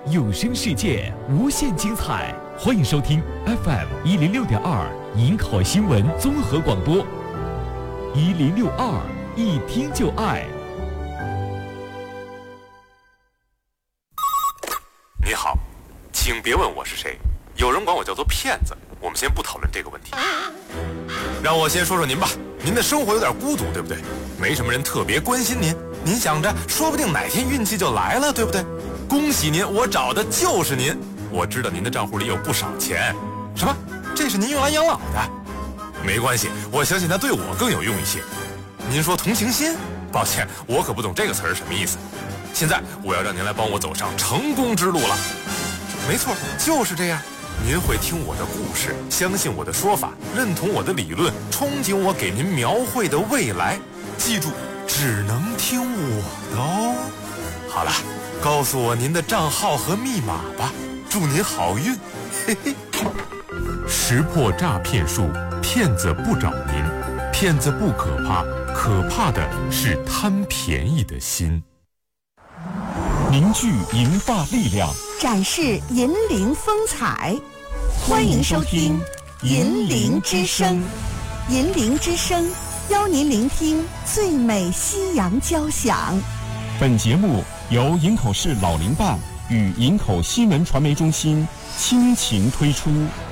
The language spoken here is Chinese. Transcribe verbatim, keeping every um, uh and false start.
有声世界无限精彩，欢迎收听 F M 一零六点二营口新闻综合广播，一零六二一听就爱。 你好，请别问我是谁，有人管我叫做骗子，我们先不讨论这个问题。让我先说说您吧，您的生活有点孤独，对不对？没什么人特别关心您，您想着说不定哪天运气就来了，对不对？恭喜您，我找的就是您。我知道您的账户里有不少钱。什么？这是您用来养老的？没关系，我相信它对我更有用一些。您说同情心？抱歉，我可不懂这个词儿什么意思。现在我要让您来帮我走上成功之路了。没错，就是这样。您会听我的故事，相信我的说法，认同我的理论，憧憬我给您描绘的未来。记住，只能听我的哦。好了，告诉我您的账号和密码吧，祝您好运。嘿嘿。 识破诈骗术，骗子不找您，骗子不可怕，可怕的是贪便宜的心。凝聚银发力量， 展示银铃风采，欢迎收听银铃之声。银铃之声邀您聆听最美西洋交响。 本节目由营口市老龄办与营口新闻传媒中心倾情推出。